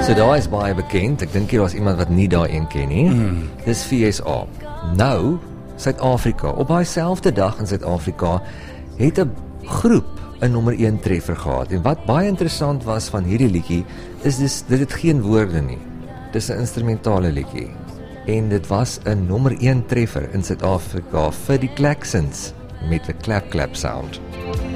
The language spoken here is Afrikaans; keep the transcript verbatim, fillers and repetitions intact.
So daar is baie bekend, ek dink hier was iemand wat nie daar een ken nie. Mm. Dis V S A. Nou, Suid-Afrika, op daai selfde dag in Suid-Afrika, het 'n groep 'n nommer een treffer gehad. En wat baie interessant was van hierdie liedjie, is dis, dit het geen woorde nie. Dis 'n instrumentale liedjie. En dit was 'n nommer een treffer in Suid-Afrika vir die Klaxons met 'n clap clap sound.